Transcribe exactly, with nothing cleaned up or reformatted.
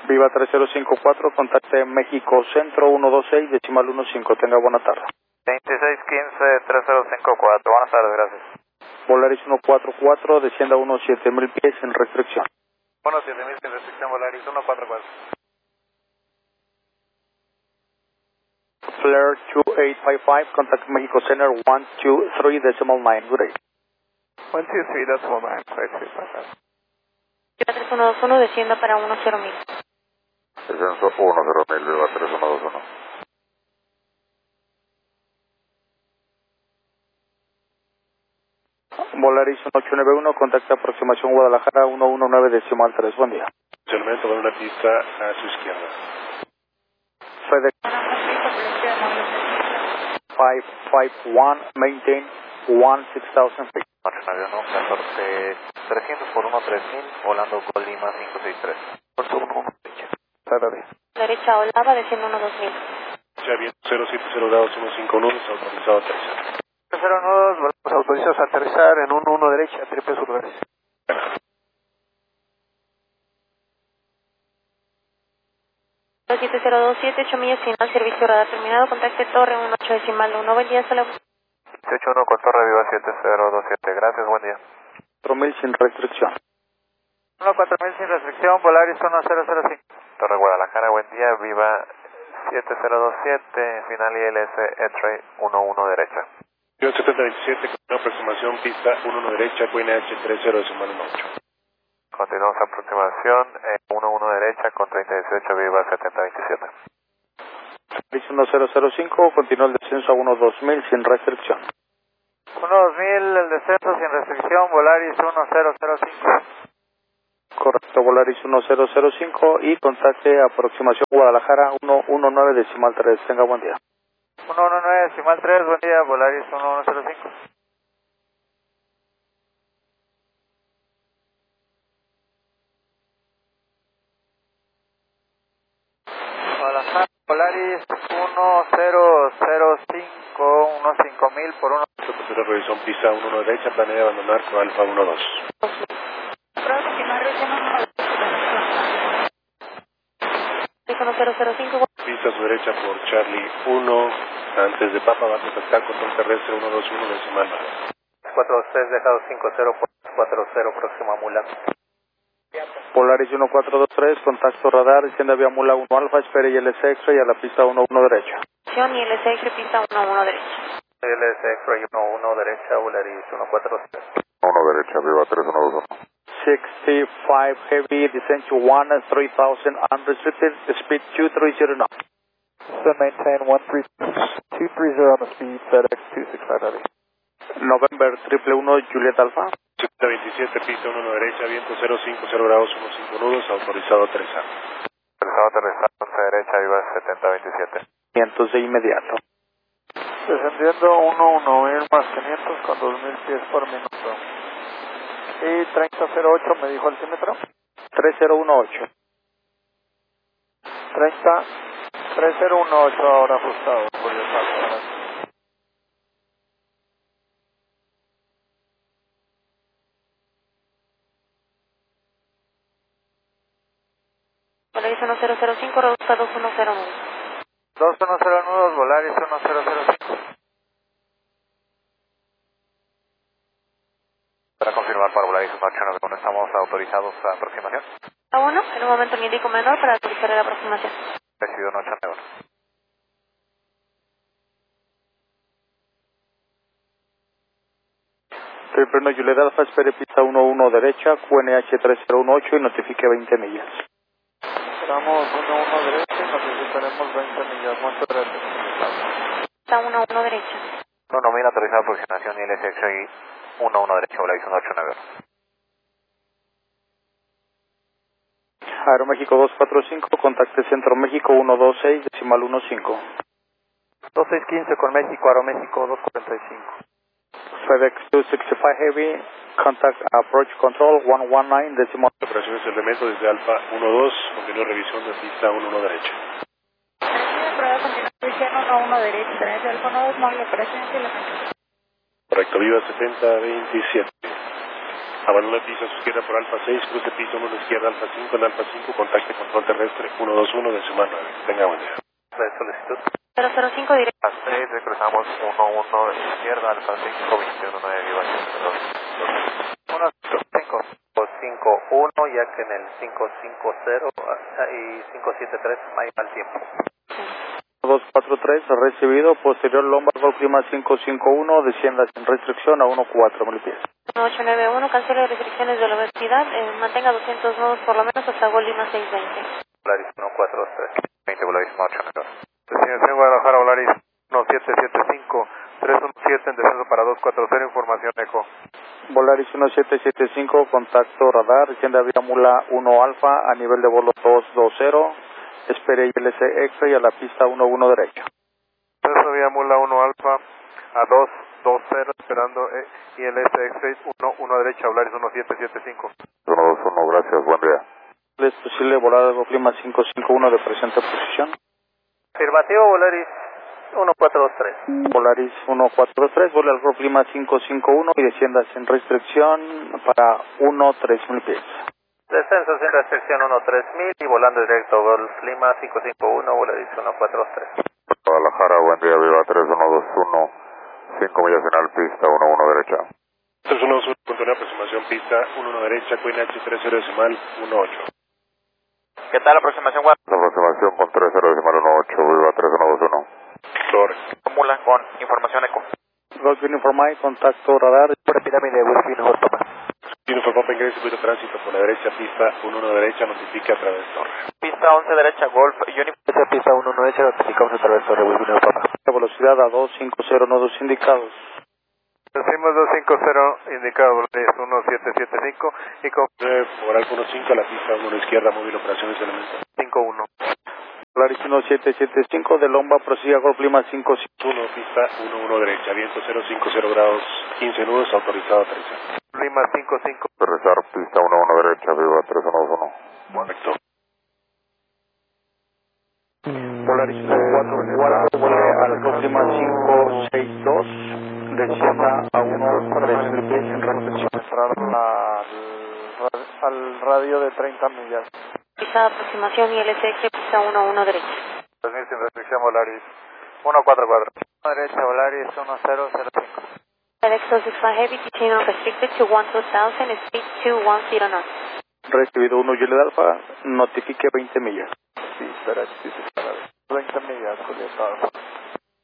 Viva tres cero cinco cuatro, contacte México Centro uno dos seis, decimal uno cinco. Tenga buena tarde. veintiséis quince, tres cero cinco cuatro. Buenas tardes, gracias. Volaris ciento cuarenta y cuatro, descienda unos siete mil pies sin restricción. Bueno, siete mil sin restricción, Volaris ciento cuarenta y cuatro. Flare two eight five five, contact Mexico Center one two three decimal nine. Good day. one two three decimal nine. tres uno dos uno, descienda para uno cero mil. Descenso uno cero mil, Viva tres uno dos uno. Volaris ocho nueve uno, contacta aproximación Guadalajara uno uno nueve decimal tres. Buen día. Elemento con una pista a su izquierda. FedEx five five one, maintain one six thousand feet. Avión catorce trescientos por uno tres mil, volando Gol Lima cinco seis tres. Por uno uno derecha. Derecha Olava, descienda uno dos mil. Ya bien, cero siete cero grados uno cinco uno, está autorizado a aterrizar. cero nueve, volvemos autorizados a aterrizar en uno uno derecha, triple sur derecha. siete cero dos siete, ocho millas final, servicio radar terminado, contacte Torre uno ocho decimal uno. Buen día, hasta luego. dieciocho uno con Torre Viva siete cero dos siete, gracias, buen día. cuatro mil sin restricción. uno cuatro mil sin restricción, Volaris uno cero cero cinco. Torre Guadalajara, buen día, Viva siete cero dos siete, final I L S E-Tray uno uno derecha. Avión setenta veintisiete, con aproximación pista uno uno derecha, Queen H tres cero decimal uno ocho. Continuamos aproximación eh, uno uno derecha con treinta dieciocho, Viva setenta veintisiete. Volaris uno cero cero cinco, continúa el descenso a uno dos mil sin restricción. uno dos mil, el descenso sin restricción, Volaris uno cero cero cinco. Correcto, Volaris uno cero cero cinco y contacte aproximación Guadalajara uno uno nueve decimal tres. Tenga buen día. uno uno nueve decimal tres, buen día, Volaris uno uno cero cinco. Guadalajara, Volaris uno cero cero cinco, unos cinco mil por uno. Procura revisión pista uno uno derecha, planea abandonar con Alfa uno dos. uno cero cero cinco. Pista a su derecha por Charlie uno, antes de Papa va a contactar control terrestre uno dos uno decimal nueve. cuatro dos tres, dejado cinco cero por cuatro cero, próxima mula. Polaris uno cuatro dos tres, contacto radar, desciende vía mula uno alfa, espere I L S X-ray a la pista uno uno derecha. Y L S X, pista uno uno derecha. I L S X-Ray uno uno derecha, Volaris uno cuatro dos tres. uno derecha, Viva tres uno dos uno. sixty-five heavy, descent to one three thousand, unrestricted, speed two three zero knots. So maintain one three two three zero on the speed, FedEx two six five heavy. November triple uno, Juliet Alpha. setenta veintisiete, pista uno uno derecha, viento cero cinco cero grados uno cinco nudos, autorizado a aterrizar. Autorizado a aterrizar, once derecha, Viva setenta veintisiete. quinientos de inmediato. Descendiendo uno uno mil más quinientos con dos mil pies por minuto. Y treinta cero ocho me dijo altímetro. tres cero uno ocho. treinta, tres cero uno ocho ahora ajustado. Por el paso. Volaris uno cero cero cinco, reduzca dos uno cero nueve. dos uno cero nudos, Volaris uno cero cero cinco. Para confirmar para Volaris uno ocho nueve uno, estamos autorizados a aproximación. A uno, en un momento me indico menor para autorizar la aproximación. Recibido uno ocho nueve uno. Triple uno, Juliet Alpha, espere pista uno uno derecha, Q N H tres cero uno ocho y notifique veinte millas. Estamos uno uno derecha y notificaremos veinte millas. Muchas gracias. Está uno uno derecha. uno mil autorizado aproximación y L S X y uno uno derecha, Volaris uno ocho nueve uno. Aeroméxico dos cuatro cinco, contacte Centro México uno dos seis, decimal uno cinco. dos seis uno cinco con México, Aeroméxico dos cuarenta y cinco. FedEx two sixty-five Heavy, contact approach control one one nine, decimal. Operaciones de elemento desde Alfa uno dos, continúa revisión de pista uno uno derecha. Prueba continuación uno uno derecha, desde el cono dos móvil, operación de la... Correcto, Viva setenta veintisiete. Abandona el piso a su izquierda por Alfa seis, cruce piso uno a la izquierda, Alfa cinco, en Alfa cinco, contacte control terrestre ciento veintiuno decimal nueve. Tenga buen día. La solicitud. cero cero cinco directo. A seis, cruzamos uno uno de izquierda, Alfa cinco, veintiuno nueve, viva uno cinco cinco uno, ya que en el cinco cinco cero y cinco siete tres hay mal tiempo. dos cuatro tres, recibido, posterior Lomba, Golf Lima cinco cinco uno, descienda sin restricción a uno cuatro mil pies. uno ocho nueve uno, cancele restricciones de la velocidad, eh, mantenga doscientos nudos por lo menos hasta Golf Lima seiscientos veinte. Volaris uno cuatro tres, veinte, Volaris ocho nueve. Destinación Guadalajara, Volaris uno siete siete cinco, tres uno siete en descenso para dos cuatro cero, información eco. Volaris uno siete siete cinco, contacto radar, descienda vía Mula uno Alfa a nivel de vuelo dos dos cero, espere I L S X-Ray a la pista uno uno derecha. Descenso vía Mula uno Alfa a dos dos cero, esperando eh, I L S X-Ray uno uno derecha, Volaris uno siete siete cinco. uno dos uno, gracias, buen día. ¿Es posible volar al Golf Lima cinco cinco uno de presente posición? Afirmativo, Volaris uno cuatro dos tres. Volaris uno cuatro dos tres, vuela al Golf Lima cinco cinco uno y descienda sin restricción para uno tres mil pies. Descenso sin restricción uno tres mil y volando directo Golf Lima cinco cinco uno, Volaris uno cuatro dos tres. Guadalajara, buen día, viva tres uno dos uno, cinco millas final, pista uno uno derecha. tres uno dos uno, continúa aproximación pista uno uno derecha, Queen H tres cero decimal uno ocho. ¿Qué tal la aproximación, Juan? Aproximación con tres cero decimal uno ocho, viva tres uno dos uno. Flor. Mula con información eco. Golf Uniformai, contacto radar. Por pirámide, Wilfino J. Uniform Papa ingresa circuito de tránsito por la derecha, pista uno uno derecha, notifica a través de torre. Pista once derecha, Golf, Uniform. Pista uno uno derecha, notificamos a través de torre, Wilfino J. Velocidad a doscientos cincuenta nodos indicados. Decimos doscientos cincuenta, indicado Volaris uno siete siete cinco y con Por Alfa uno cinco a la pista uno a la izquierda, móvil operaciones de elementos. cinco uno. Volaris uno siete siete cinco, de Lomba prosigue a Golf Lima cinco cinco uno, pista uno uno derecha, viento cero cinco cero grados, quince nudos, autorizado a aterrizar. Lima cinco cinco. Aterrizar, pista uno uno derecha, viva tres uno dos uno. Correcto. Volaris uno cuatro cuatro, vuele al Golf Lima cinco seis dos, descienda a uno tres mil pies sin restricción. Al radio de treinta millas. Pista de aproximación I L S X, pista uno uno derecha. dos mil sin restricción, Volaris uno cuatro cuatro. Derecha, Volaris uno cero cero cinco. FedEx two six five Heavy, Ticino restricted to one two thousand, speed two one zero knots. Recibido uno Juliet Alfa, notifique veinte millas. Sí, espera, sí, sí, espera. veinte millas, Julieta Alfa.